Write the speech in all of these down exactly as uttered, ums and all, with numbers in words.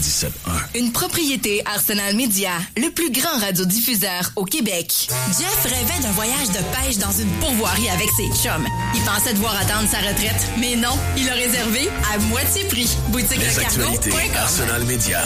quatre-vingt-dix-sept un. Une propriété Arsenal Media, le plus grand radiodiffuseur au Québec. Jeff rêvait d'un voyage de pêche dans une pourvoirie avec ses chums. Il pensait devoir attendre sa retraite, mais non, il a réservé à moitié prix. Boutique Les le cargo point com. Arsenal Media.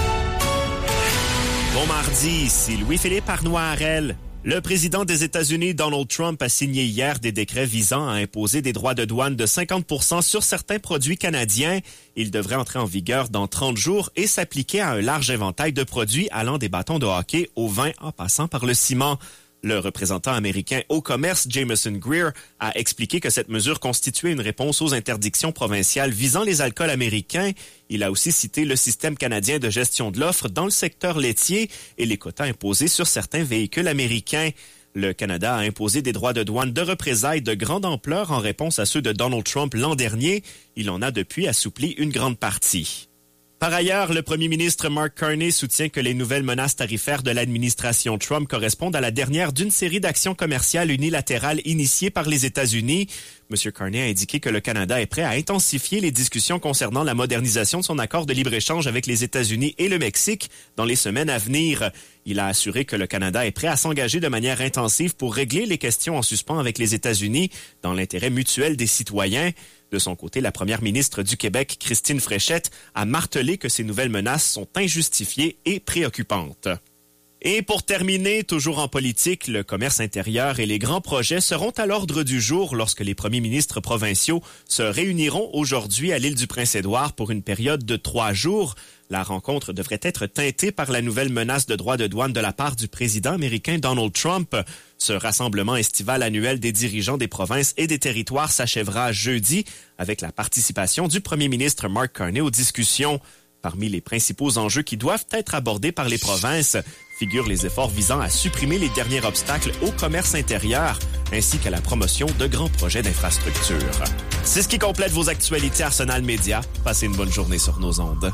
Bon mardi, ici Louis-Philippe Arnois-Harel. Le président des États-Unis, Donald Trump, a signé hier des décrets visant à imposer des droits de douane de cinquante pour cent sur certains produits canadiens. Ils devraient entrer en vigueur dans trente jours et s'appliquer à un large éventail de produits allant des bâtons de hockey au vin en passant par le ciment. Le représentant américain au commerce, Jameson Greer, a expliqué que cette mesure constituait une réponse aux interdictions provinciales visant les alcools américains. Il a aussi cité le système canadien de gestion de l'offre dans le secteur laitier et les quotas imposés sur certains véhicules américains. Le Canada a imposé des droits de douane de représailles de grande ampleur en réponse à ceux de Donald Trump l'an dernier. Il en a depuis assoupli une grande partie. Par ailleurs, le premier ministre Mark Carney soutient que les nouvelles menaces tarifaires de l'administration Trump correspondent à la dernière d'une série d'actions commerciales unilatérales initiées par les États-Unis. M. Carney a indiqué que le Canada est prêt à intensifier les discussions concernant la modernisation de son accord de libre-échange avec les États-Unis et le Mexique dans les semaines à venir. Il a assuré que le Canada est prêt à s'engager de manière intensive pour régler les questions en suspens avec les États-Unis dans l'intérêt mutuel des citoyens. De son côté, la première ministre du Québec, Christine Fréchette, a martelé que ces nouvelles menaces sont injustifiées et préoccupantes. Et pour terminer, toujours en politique, le commerce intérieur et les grands projets seront à l'ordre du jour lorsque les premiers ministres provinciaux se réuniront aujourd'hui à l'île du Prince-Édouard pour une période de trois jours. La rencontre devrait être teintée par la nouvelle menace de droits de douane de la part du président américain Donald Trump. Ce rassemblement estival annuel des dirigeants des provinces et des territoires s'achèvera jeudi avec la participation du premier ministre Mark Carney aux discussions. Parmi les principaux enjeux qui doivent être abordés par les provinces figurent les efforts visant à supprimer les derniers obstacles au commerce intérieur ainsi qu'à la promotion de grands projets d'infrastructure. C'est ce qui complète vos actualités Arsenal Media. Passez une bonne journée sur nos ondes.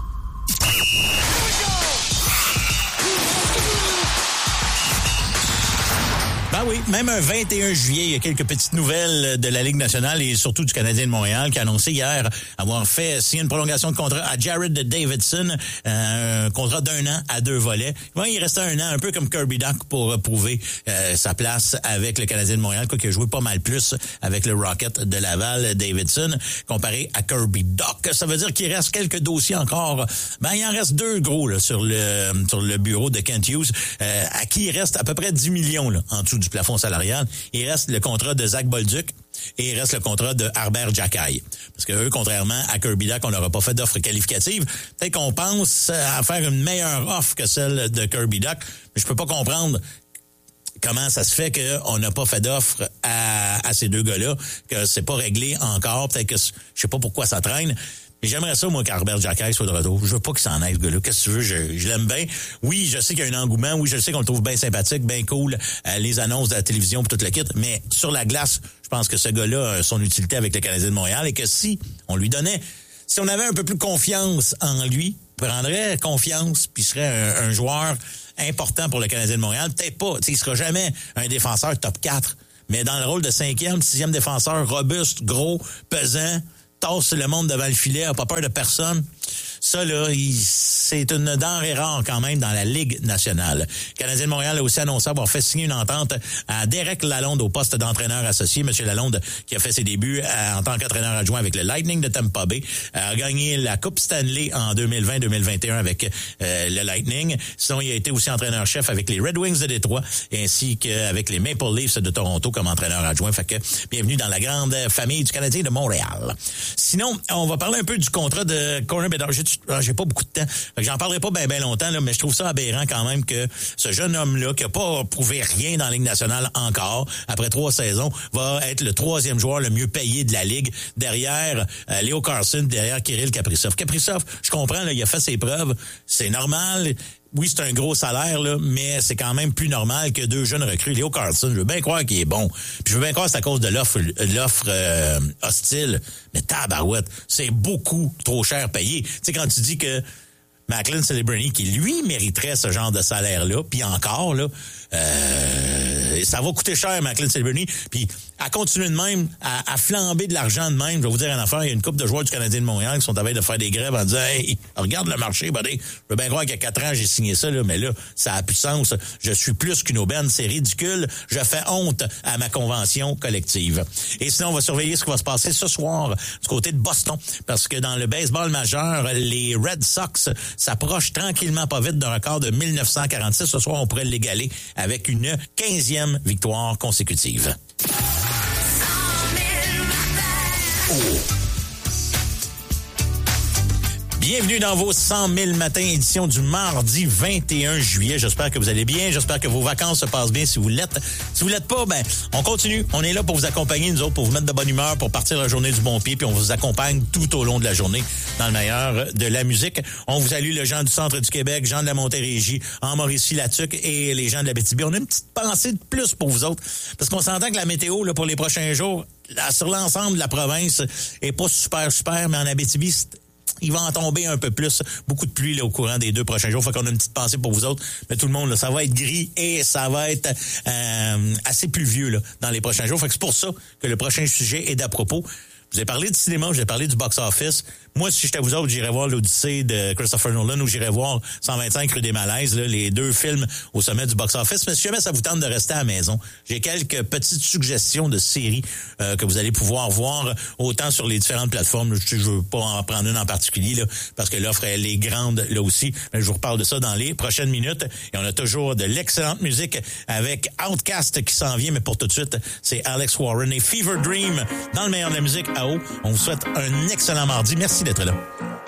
Ben oui, même un vingt et un juillet, il y a quelques petites nouvelles de la Ligue nationale et surtout du Canadien de Montréal qui a annoncé hier avoir fait signer une prolongation de contrat à Jared Davidson, un contrat d'un an à deux volets. Bon, il restait un an, un peu comme Kirby Dach pour prouver euh, sa place avec le Canadien de Montréal, quoi qu'il a joué pas mal plus avec le Rocket de Laval, Davidson, comparé à Kirby Dach. Ça veut dire qu'il reste quelques dossiers encore. Ben, il en reste deux gros là, sur le sur le bureau de Kent Hughes, euh, à qui il reste à peu près dix millions là, en dessous du plafond salarial. Il reste le contrat de Zach Bolduc et il reste le contrat de Harbert Jacquet. Parce que eux, contrairement à Kirby Dach, on leur a pas fait d'offre qualificative. Peut-être qu'on pense à faire une meilleure offre que celle de Kirby Dach, mais je peux pas comprendre comment ça se fait qu'on n'a pas fait d'offre à, à ces deux gars-là, que c'est pas réglé encore. Peut-être que je sais pas pourquoi ça traîne. Mais j'aimerais ça, moi, qu'Harbert Jacquet soit de retour. Je veux pas qu'il s'en aille, ce gars-là. Qu'est-ce que tu veux? Je, je l'aime bien. Oui, je sais qu'il y a un engouement. Oui, je sais qu'on le trouve bien sympathique, bien cool. Euh, les annonces de la télévision, pour tout le kit. Mais sur la glace, je pense que ce gars-là a son utilité avec le Canadien de Montréal et que si on lui donnait, si on avait un peu plus confiance en lui, prendrait confiance puis serait un, un joueur important pour le Canadien de Montréal. Peut-être pas. Tu sais, il sera jamais un défenseur top quatre. Mais dans le rôle de cinquième, sixième défenseur, robuste, gros, pesant, tasse le monde devant le filet, a pas peur de personne. Ça, là, il, c'est une denrée rare quand même dans la Ligue nationale. Le Canadien de Montréal a aussi annoncé avoir fait signer une entente à Derek Lalonde au poste d'entraîneur associé. Monsieur Lalonde, qui a fait ses débuts à, en tant qu'entraîneur adjoint avec le Lightning de Tampa Bay, a gagné la Coupe Stanley en deux mille vingt deux mille vingt et un avec euh, le Lightning. Sinon, il a été aussi entraîneur-chef avec les Red Wings de Détroit, ainsi qu'avec les Maple Leafs de Toronto comme entraîneur adjoint. Fait que bienvenue dans la grande famille du Canadien de Montréal. Sinon, on va parler un peu du contrat de Connor Bedard. J'ai, j'ai pas beaucoup de temps. Fait que j'en parlerai pas bien ben longtemps, là, mais je trouve ça aberrant quand même que ce jeune homme-là, qui a pas prouvé rien dans la Ligue nationale encore, après trois saisons, va être le troisième joueur le mieux payé de la Ligue, derrière euh, Leo Carlsson, derrière Kirill Kaprizov. Kaprizov, je comprends, là, il a fait ses preuves. C'est normal. Oui, c'est un gros salaire, là, mais c'est quand même plus normal que deux jeunes recrues. Leo Carlsson, je veux bien croire qu'il est bon. Puis je veux bien croire que c'est à cause de l'offre l'offre euh, hostile. Mais tabarouette, c'est beaucoup trop cher payé. Tu sais, quand tu dis que Macklin Celebrini, qui lui mériterait ce genre de salaire-là, puis encore, là, euh, ça va coûter cher, Macklin Celebrini. Puis à continuer de même, à, à flamber de l'argent de même. Je vais vous dire une affaire, il y a une couple de joueurs du Canadien de Montréal qui sont à veille de faire des grèves en disant « Hey, regarde le marché, buddy. Je veux bien croire qu'il y a quatre ans, j'ai signé ça, là, mais là, ça a plus de sens. Je suis plus qu'une aubaine, c'est ridicule. Je fais honte à ma convention collective. » Et sinon, on va surveiller ce qui va se passer ce soir du côté de Boston, parce que dans le baseball majeur, les Red Sox s'approchent tranquillement pas vite d'un record de mille neuf cent quarante-six. Ce soir, on pourrait l'égaler avec une quinzième victoire consécutive. Oh. Bienvenue dans vos cent mille matins, édition du mardi vingt et un juillet. J'espère que vous allez bien. J'espère que vos vacances se passent bien si vous l'êtes. Si vous l'êtes pas, ben, on continue. On est là pour vous accompagner, nous autres, pour vous mettre de bonne humeur, pour partir la journée du bon pied, puis on vous accompagne tout au long de la journée dans le meilleur de la musique. On vous salue les gens du centre du Québec, gens de la Montérégie, en Mauricie-Latuc et les gens de la Abitibi. On a une petite pensée de plus pour vous autres, parce qu'on s'entend que la météo, là, pour les prochains jours, là, sur l'ensemble de la province, est pas super, super, mais en Abitibi, c'est il va en tomber un peu plus. Beaucoup de pluie là, au courant des deux prochains jours. Fait qu'on a une petite pensée pour vous autres. Mais tout le monde, là, ça va être gris et ça va être euh, assez pluvieux là, dans les prochains jours. Fait que c'est pour ça que le prochain sujet est d'à propos. Je vous ai parlé de cinéma, je vous ai parlé du box-office. Moi, si j'étais vous autres, j'irais voir l'Odyssée de Christopher Nolan ou j'irais voir cent vingt-cinq rue des Malaises, là, les deux films au sommet du box-office. Mais si jamais ça vous tente de rester à la maison, j'ai quelques petites suggestions de séries euh, que vous allez pouvoir voir autant sur les différentes plateformes. Je ne veux pas en prendre une en particulier là, parce que l'offre, elle est grande là aussi. Mais je vous reparle de ça dans les prochaines minutes. Et on a toujours de l'excellente musique avec Outkast qui s'en vient. Mais pour tout de suite, c'est Alex Warren et Fever Dream dans le meilleur de la musique à eau. On vous souhaite un excellent mardi. Merci d'être là.